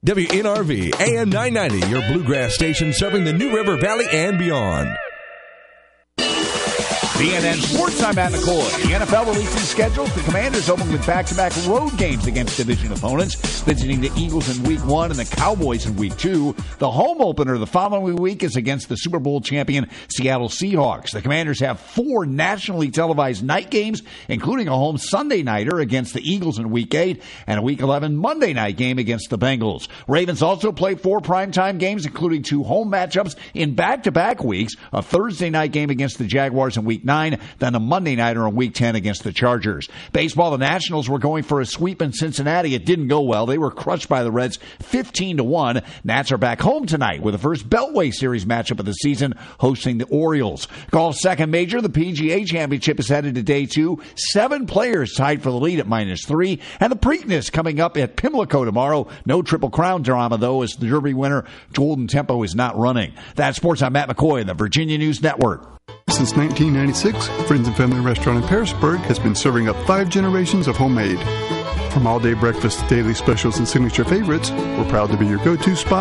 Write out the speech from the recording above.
WNRV AM 990, your bluegrass station serving the New River Valley and beyond. BNN Sports, I'm Matt McCoy. The NFL releases schedules. The Commanders open with back-to-back road games against division opponents, visiting the Eagles in Week 1 and the Cowboys in Week 2. The home opener the following week is against the Super Bowl champion Seattle Seahawks. The Commanders have 4 nationally televised night games, including a home Sunday nighter against the Eagles in Week 8 and a Week 11 Monday night game against the Bengals. Ravens also play 4 primetime games, including 2 home matchups in back-to-back weeks, a Thursday night game against the Jaguars in Week 9, then a Monday nighter in Week 10 against the Chargers. Baseball, the Nationals were going for a sweep in Cincinnati. It didn't go well. They were crushed by the Reds 15-1. Nats are back home tonight with the first Beltway Series matchup of the season, hosting the Orioles. Golf's second major, the PGA Championship, is headed to day 2. 7 players tied for the lead at -3. And the Preakness coming up at Pimlico tomorrow. No Triple Crown drama, though, as the Derby winner Golden Tempo is not running. That's Sports. I'm Matt McCoy in the Virginia News Network. Since 1996, Friends and Family Restaurant in Pearisburg has been serving up 5 generations of homemade. From all-day breakfast to daily specials and signature favorites, we're proud to be your go-to spot